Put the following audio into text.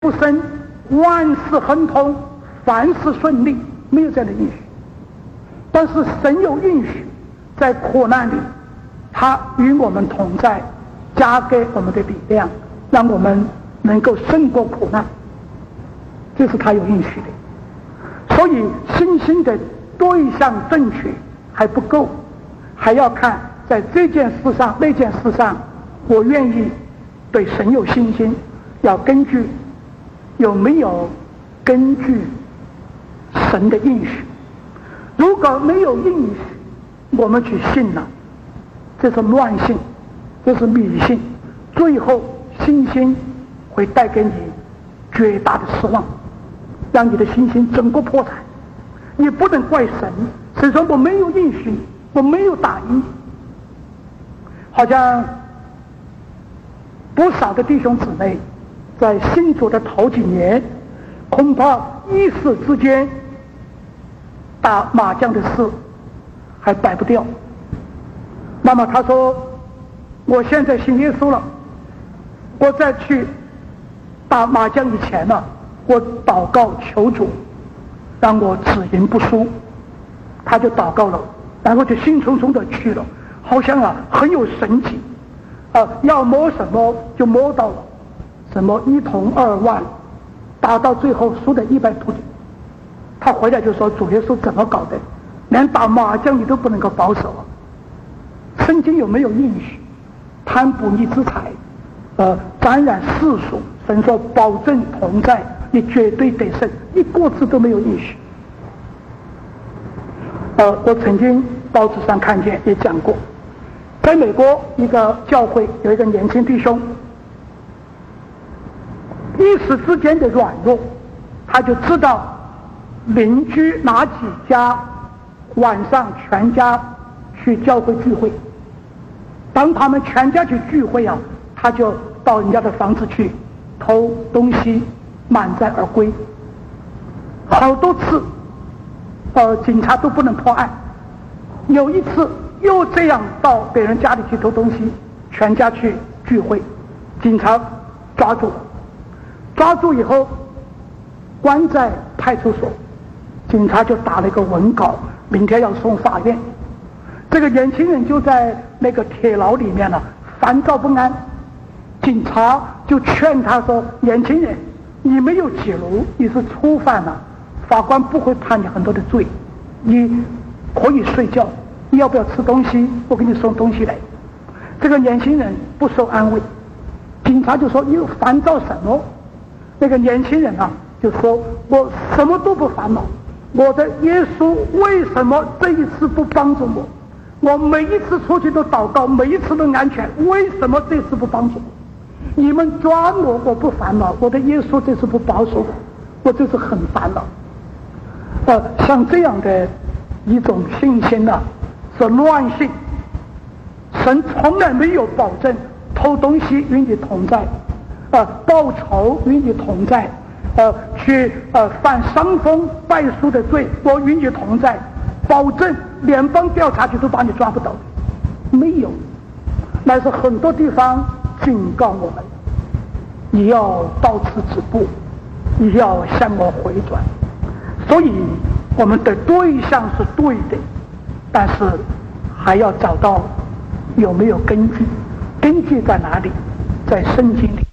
不生，万事亨通，凡事顺利，没有这样的应许。但是神有应许，在苦难里他与我们同在，加给我们的力量，让我们能够胜过苦难，这是他有应许的。所以信心的对象正确还不够，还要看在这件事上那件事上，我愿意对神有信心，要根据有没有根据神的应许。如果没有应许，我们去信了，这是乱信，这是迷信，最后信心会带给你绝大的失望，让你的信心整个破产。你不能怪神，神说我没有应许，我没有答应。好像不少的弟兄姊妹在信主的头几年，恐怕一时之间打麻将的事还摆不掉。那么他说，我现在信耶稣了，我再去打麻将以前呢，我祷告求主让我只赢不输。他就祷告了，然后就兴冲冲的去了，好像很有神奇，要摸什么就摸到了，什么1铜2万，打到最后输得100多点。他回来就说，主耶稣怎么搞的，连打麻将你都不能够保守啊。圣经有没有应许贪不义之财，沾染世俗，神说保证同在，你绝对得胜，一个字都没有应许。我曾经报纸上看见也讲过，在美国一个教会有一个年轻弟兄，一时之间的软弱，他就知道邻居哪几家晚上全家去教会聚会，当他们全家去聚会他就到人家的房子去偷东西，满载而归。好多次警察都不能破案。有一次又这样到别人家里去偷东西，全家去聚会，警察抓住了，抓住以后关在派出所，警察就打了一个文稿，明天要送法院。这个年轻人就在那个铁牢里面烦躁不安。警察就劝他说，年轻人，你没有记录，你是初犯了，法官不会判你很多的罪，你可以睡觉，你要不要吃东西，我给你送东西来。这个年轻人不受安慰，警察就说，你烦躁什么？那个年轻人就说，我什么都不烦恼，我的耶稣为什么这一次不帮助我？我每一次出去都祷告，每一次都安全，为什么这次不帮助我？你们抓我，我不烦恼，我的耶稣这次不保守我，我这次很烦恼。像这样的一种信心是乱信。神从来没有保证偷东西与你同在，报仇与你同在，去犯伤风败俗的罪，我与你同在，保证联邦调查局都把你抓不到，没有。那是很多地方警告我们，你要到此止步，你要向我回转。所以我们的对象是对的，但是还要找到有没有根据，根据在哪里？在圣经里。